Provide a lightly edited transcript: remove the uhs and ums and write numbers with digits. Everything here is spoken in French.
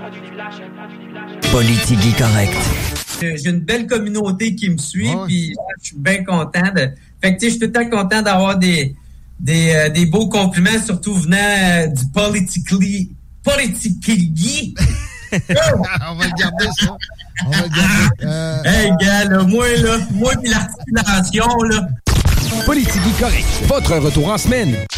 Politigui correct. J'ai une belle communauté qui me suit, puis je suis bien content de... Fait que tu sais, je suis tout le temps content d'avoir des beaux compliments, surtout venant du Politigui. On va le garder, ça. On va le garder. Hey, gars, là, moi pis l'articulation, là. Politigui correct. Votre retour en semaine.